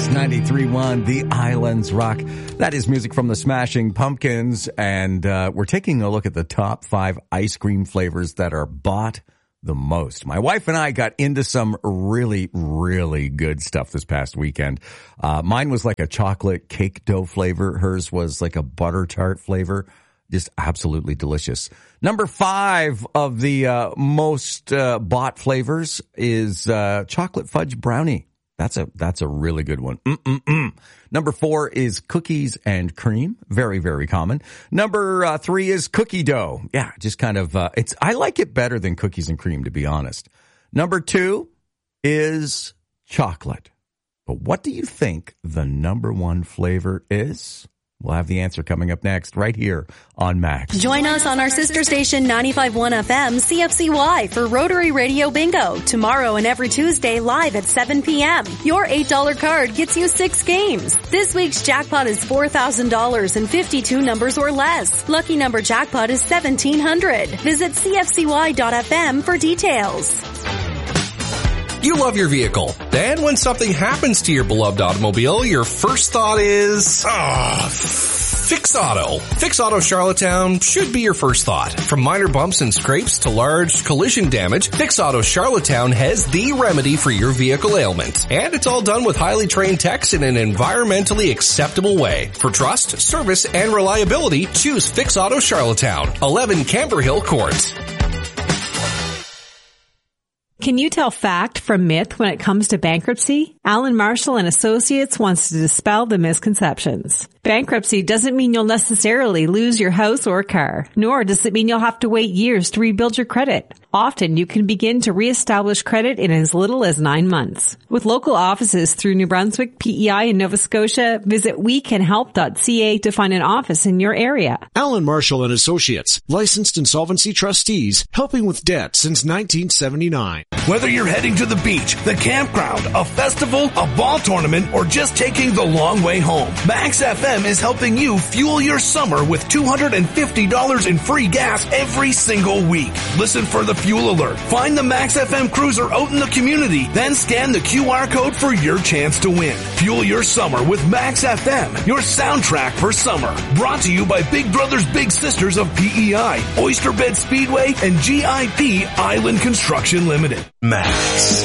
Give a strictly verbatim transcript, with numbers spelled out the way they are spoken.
ninety-three point one, The Islands Rock. That is music from the Smashing Pumpkins, and uh, we're taking a look at the top five ice cream flavors that are bought the most. My wife and I got into some really, really good stuff this past weekend. Uh, mine was like a chocolate cake dough flavor. Hers was like a butter tart flavor. Just absolutely delicious. Number five of the uh, most uh, bought flavors is uh, chocolate fudge brownie. That's a that's a really good one. Mm-mm-mm. Number four is cookies and cream. Very, very common. Number uh, three is cookie dough. Yeah, just kind of, uh, it's, I like it better than cookies and cream, to be honest. Number two is chocolate. But what do you think the number one flavor is? We'll have the answer coming up next, right here on Max. Join us on our sister station ninety-five point one F M C F C Y for Rotary Radio Bingo tomorrow and every Tuesday live at seven p.m. Your eight dollar card gets you six games. This week's jackpot is four thousand dollars and fifty-two numbers or less. Lucky number jackpot is seventeen hundred. Visit C F C Y dot F M for details. You love your vehicle. Then when something happens to your beloved automobile, your first thought is, ah, Fix Auto. Fix Auto Charlottetown should be your first thought. From minor bumps and scrapes to large collision damage, Fix Auto Charlottetown has the remedy for your vehicle ailment. And it's all done with highly trained techs in an environmentally acceptable way. For trust, service, and reliability, choose Fix Auto Charlottetown, eleven Camber Hill Court. Can you tell fact from myth when it comes to bankruptcy? Alan Marshall and Associates wants to dispel the misconceptions. Bankruptcy doesn't mean you'll necessarily lose your house or car, nor does it mean you'll have to wait years to rebuild your credit. Often you can begin to reestablish credit in as little as nine months. With local offices through New Brunswick, P E I, and Nova Scotia, visit we can help dot c a to find an office in your area. Alan Marshall and Associates, licensed insolvency trustees, helping with debt since nineteen seventy-nine. Whether you're heading to the beach, the campground, a festival, a ball tournament, or just taking the long way home, Max F M is helping you fuel your summer with two hundred fifty dollars in free gas every single week. Listen for the fuel alert. Find the Max F M cruiser out in the community, then scan the Q R code for your chance to win. Fuel your summer with Max F M, your soundtrack for summer. Brought to you by Big Brothers Big Sisters of P E I, Oyster Bed Speedway, and G I P Island Construction Limited. Max.